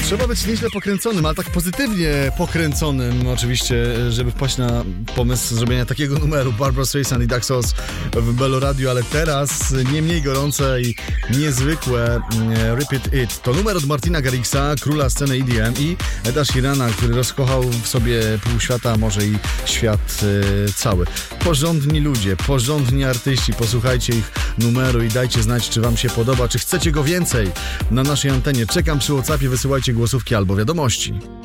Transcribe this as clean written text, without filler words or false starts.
Trzeba być nieźle pokręconym, ale tak pozytywnie pokręconym oczywiście, żeby wpaść na pomysł zrobienia takiego numeru. Barbra Streisand i Dark Souls w Bello Radio, ale teraz nie mniej gorące i niezwykłe Repeat It. To numer od Martina Garrixa, króla sceny EDM, i Eda Sheerana, który rozkochał w sobie pół świata, a może i świat cały. Porządni ludzie, porządni artyści, posłuchajcie ich numeru i dajcie znać, czy wam się podoba, czy chcecie go więcej na naszej antenie. Czekam przy WhatsAppie, wysyłajcie głosówki albo wiadomości.